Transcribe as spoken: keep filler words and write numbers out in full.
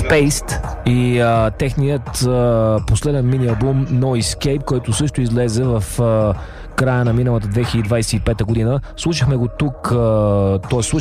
Spaced и а, техният а, последен мини-албум No Escape, който също излезе в а, края на миналата две хиляди двадесет и пета година. Слушахме го тук, т.е.